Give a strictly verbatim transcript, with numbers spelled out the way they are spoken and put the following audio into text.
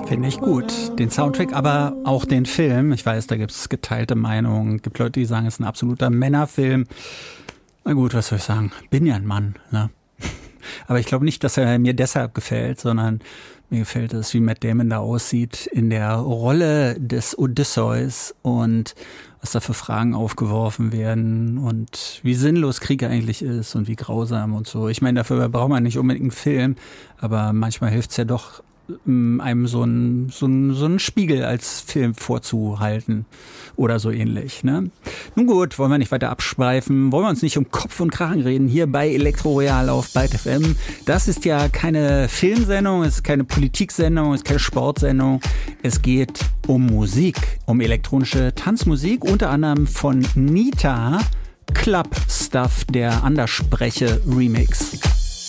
Finde ich gut. Den Soundtrack, aber auch den Film. Ich weiß, da gibt es geteilte Meinungen. Es gibt Leute, die sagen, es ist ein absoluter Männerfilm. Na gut, was soll ich sagen? Bin ja ein Mann, ne? Aber ich glaube nicht, dass er mir deshalb gefällt, sondern mir gefällt es, wie Matt Damon da aussieht in der Rolle des Odysseus und was da für Fragen aufgeworfen werden und wie sinnlos Krieg eigentlich ist und wie grausam und so. Ich meine, dafür braucht man nicht unbedingt einen Film, aber manchmal hilft es ja doch, einem so einen so einen, so einen Spiegel als Film vorzuhalten oder so ähnlich. Ne? Nun gut, wollen wir nicht weiter abschweifen, wollen wir uns nicht um Kopf und Kragen reden, hier bei Elektro Royal auf Byte F M. Das ist ja keine Filmsendung, es ist keine Politiksendung, es ist keine Sportsendung. Es geht um Musik, um elektronische Tanzmusik, unter anderem von Nita, Club Stuff, der Anderspreche Remix.